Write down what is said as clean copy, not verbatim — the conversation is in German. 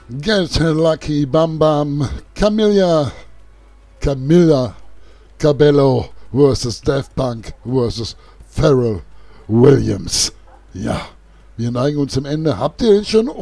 Get Lucky Bam Bam, Camilla Cabello versus Daft Punk versus Pharrell Williams. Ja, wir neigen uns zum Ende. Habt ihr jetzt schon